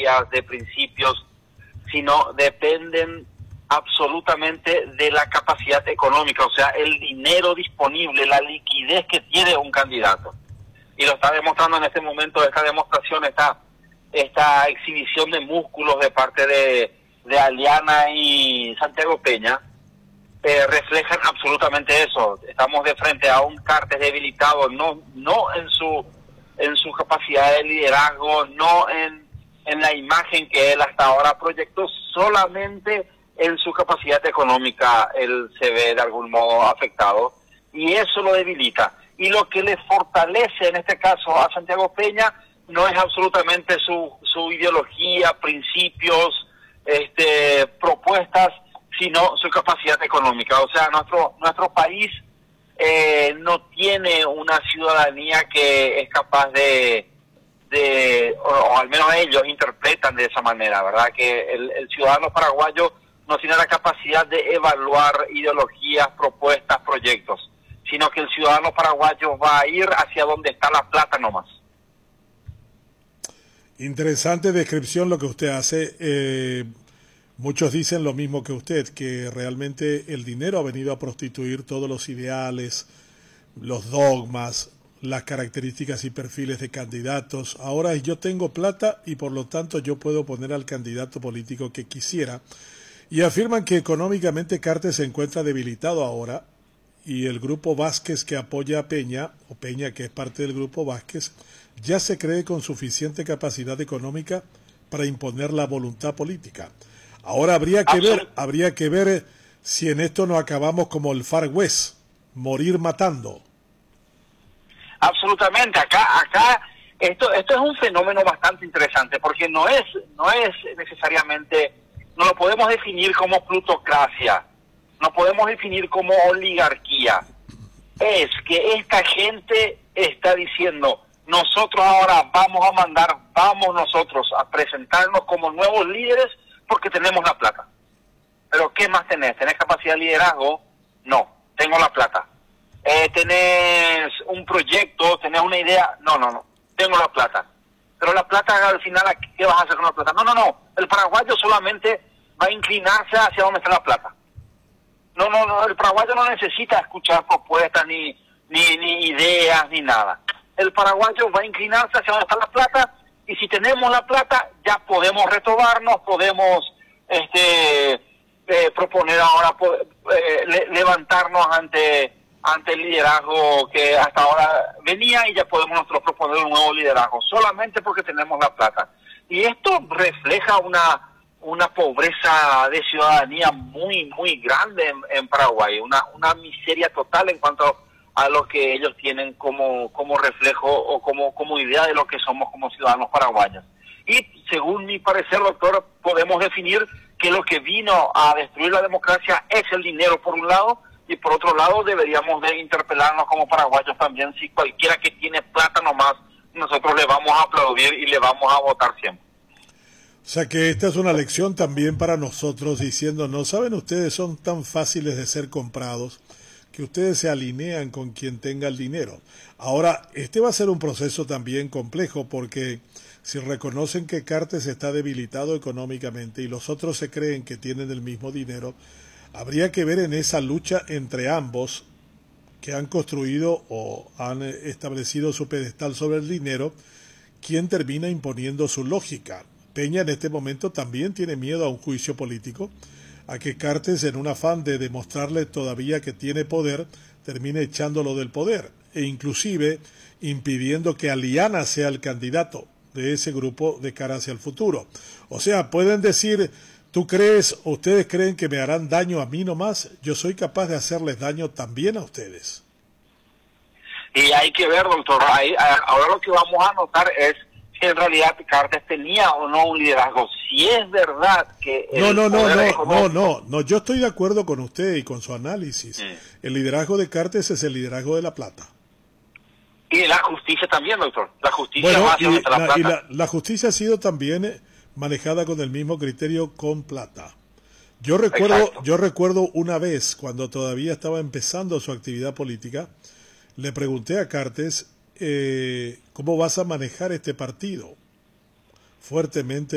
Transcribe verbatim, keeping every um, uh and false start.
ideas, de principios, sino dependen absolutamente de la capacidad económica, o sea, el dinero disponible, la liquidez que tiene un candidato. Y lo está demostrando en este momento, esta demostración, esta, esta exhibición de músculos de parte de, de Aliana y Santiago Peña, eh, reflejan absolutamente eso. Estamos de frente a un Cartes debilitado, no, no en su, en su capacidad de liderazgo, no en, en la imagen que él hasta ahora proyectó, solamente en su capacidad económica él se ve de algún modo afectado, y eso lo debilita. Y lo que le fortalece en este caso a Santiago Peña no es absolutamente su, su ideología, principios, este, propuestas, sino su capacidad económica. O sea, nuestro, nuestro país eh, no tiene una ciudadanía que es capaz de, de o, o al menos ellos interpretan de esa manera, ¿verdad? Que el, el ciudadano paraguayo no tiene la capacidad de evaluar ideologías, propuestas, proyectos, sino que el ciudadano paraguayo va a ir hacia donde está la plata nomás. Interesante descripción lo que usted hace. Eh, muchos dicen lo mismo que usted, que realmente el dinero ha venido a prostituir todos los ideales, los dogmas, las características y perfiles de candidatos. Ahora yo tengo plata y por lo tanto yo puedo poner al candidato político que quisiera. Y afirman que económicamente Cartes se encuentra debilitado ahora, y el grupo Vázquez que apoya a Peña, o Peña que es parte del grupo Vázquez, ya se cree con suficiente capacidad económica para imponer la voluntad política. Ahora habría que ver, habría que ver si en esto no acabamos como el Far West, morir matando. Absolutamente, acá, acá esto, esto es un fenómeno bastante interesante, porque no es, no es necesariamente, no lo podemos definir como plutocracia, no podemos definir como oligarquía. Es que esta gente está diciendo, nosotros ahora vamos a mandar, vamos nosotros a presentarnos como nuevos líderes porque tenemos la plata. Pero ¿qué más tenés? ¿Tenés capacidad de liderazgo? No, tengo la plata. Eh, ¿Tenés un proyecto? ¿Tenés una idea? No, no, no, tengo la plata. Pero la plata al final, ¿qué vas a hacer con la plata? No, no, no, el paraguayo solamente va a inclinarse hacia donde está la plata. No, no, no, el paraguayo no necesita escuchar propuestas, ni, ni, ni ideas, ni nada. El paraguayo va a inclinarse hacia donde está la plata, y si tenemos la plata, ya podemos retomarnos, podemos este, eh, proponer ahora, eh, le, levantarnos ante, ante el liderazgo que hasta ahora venía, y ya podemos nosotros proponer un nuevo liderazgo, solamente porque tenemos la plata. Y esto refleja una... una pobreza de ciudadanía muy, muy grande en, en Paraguay, una, una miseria total en cuanto a lo que ellos tienen como, como reflejo o como, como idea de lo que somos como ciudadanos paraguayos. Y según mi parecer, doctor, podemos definir que lo que vino a destruir la democracia es el dinero por un lado, y por otro lado deberíamos de interpelarnos como paraguayos también, si cualquiera que tiene plata nomás, nosotros le vamos a aplaudir y le vamos a votar siempre. O sea que esta es una lección también para nosotros, diciéndonos, ¿saben ustedes? Son tan fáciles de ser comprados que ustedes se alinean con quien tenga el dinero. Ahora, este va a ser un proceso también complejo, porque si reconocen que Cartes está debilitado económicamente y los otros se creen que tienen el mismo dinero, habría que ver en esa lucha entre ambos, que han construido o han establecido su pedestal sobre el dinero, quién termina imponiendo su lógica. Peña en este momento también tiene miedo a un juicio político, a que Cartes, en un afán de demostrarle todavía que tiene poder, termine echándolo del poder, e inclusive impidiendo que Aliana sea el candidato de ese grupo de cara hacia el futuro. O sea, pueden decir, ¿tú crees, o ustedes creen que me harán daño a mí nomás? Yo soy capaz de hacerles daño también a ustedes. Y hay que ver, doctor, ahí, ahora lo que vamos a notar es que en realidad Cartes tenía o no un liderazgo. Si es verdad que... No, no, no, no, económico... no, no, no, yo estoy de acuerdo con usted y con su análisis. Sí. El liderazgo de Cartes es el liderazgo de la plata. Y la justicia también, doctor. La justicia bueno, va hacia y, la, la plata. Y la, la justicia ha sido también manejada con el mismo criterio, con plata. Yo recuerdo, Exacto. yo recuerdo una vez, cuando todavía estaba empezando su actividad política, le pregunté a Cartes, eh, ¿cómo vas a manejar este partido? Fuertemente